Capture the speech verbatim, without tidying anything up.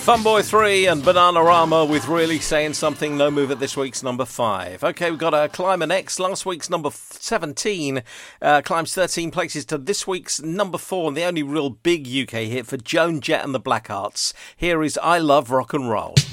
Funboy three and Bananarama with Really Saying Something. No move at this week's number five. Okay, we've got a climber next. Last week's number seventeen uh, climbs thirteen places to this week's number four, and the only real big U K hit for Joan Jett and the Blackhearts. Here is I Love Rock and Roll.